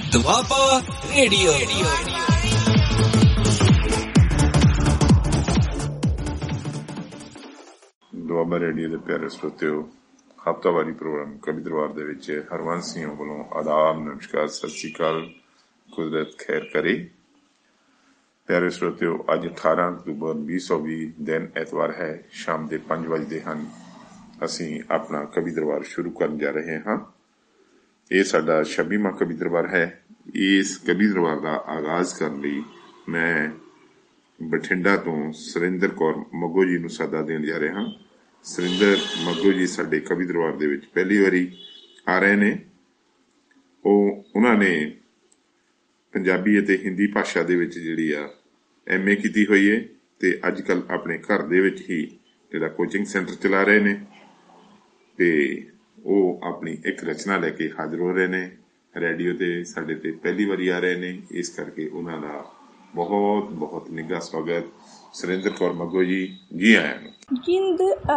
Doaba radio. Doaba radio ਦੇ ਪਿਆਰੇ ਸਰੋਤਿਓ, ਹਫ਼ਤਾਵਾਰੀ ਪ੍ਰੋਗਰਾਮ ਕਵੀ ਦਰਬਾਰ ਦੇ ਵਿੱਚ ਹਰਵੰਸ ਸਿੰਘ ਵੱਲੋਂ ਆਦਾਬ, ਨਮਸਕਾਰ, ਸਤਿ ਸ਼੍ਰੀ ਅਕਾਲ, ਕੁਦਰਤ ਖੈਰ ਕਰੇ। ਪਿਆਰੇ ਸਰੋਤਿਓ, ਅੱਜ 18 ਅਕਤੂਬਰ 2020 ਦਿਨ ਐਤਵਾਰ ਹੈ। ਸ਼ਾਮ ਦੇ 5 ਵਜੇ ਹਨ। ਅਸੀਂ ਆਪਣਾ ਕਵੀ ਦਰਬਾਰ ਸ਼ੁਰੂ ਕਰਨ ਜਾ ਰਹੇ ਹਾਂ। ਇਹ ਸਾਡਾ 26ਵਾਂ ਕਵੀ ਦਰਬਾਰ ਹੈ। ਇਸ ਕਵੀ ਦਰਬਾਰ ਦਾ ਆਗਾਜ਼ ਕਰਨ ਲਈ ਮੈਂ ਬਠਿੰਡਾ ਤੋਂ ਸੁਰਿੰਦਰ ਕੌਰ ਮੱਗੋ ਜੀ ਨੂੰ ਸੱਦਾ ਦੇਣ ਜਾ ਰਿਹਾ ਹਾਂ। ਸੁਰਿੰਦਰ ਮੱਗੋ ਜੀ ਸਾਡੇ ਕਵੀ ਦਰਬਾਰ ਦੇ ਵਿੱਚ ਪਹਿਲੀ ਵਾਰੀ ਆ ਰਹੇ ਨੇ। ਉਹਨਾਂ ਨੇ ਪੰਜਾਬੀ ਅਤੇ ਹਿੰਦੀ ਭਾਸ਼ਾ ਦੇ ਵਿੱਚ ਜਿਹੜੀ ਆ MA ਕੀਤੀ ਹੋਈ ਹੈ ਤੇ ਅੱਜ ਕੱਲ੍ਹ ਆਪਣੇ ਘਰ ਦੇ ਵਿੱਚ ਹੀ ਜਿਹੜਾ ਕੋਚਿੰਗ ਸੈਂਟਰ ਚਲਾ ਰਹੇ ਨੇ ਤੇ ਉਹ ਆਪਣੀ ਇੱਕ ਰਚਨਾ ਲੈ ਕੇ ਹਾਜ਼ਰ ਹੋ ਰਹੇ ਨੇ। ਰੇਡੀਓ ਤੇ ਸਾਡੇ ਤੇ ਪਹਿਲੀ ਵਾਰੀ ਆ ਰਹੇ ਨੇ, ਇਸ ਕਰਕੇ ਉਹਨਾਂ ਦਾ ਬਹੁਤ ਬਹੁਤ ਨਿੱਘਾ ਸਵਾਗਤ। ਸੁਰਿੰਦਰ ਕੌਰ ਮੱਗੋ ਜੀ, ਜੀ ਆਇਆਂ ਨੂੰ। ਜਿੰਦ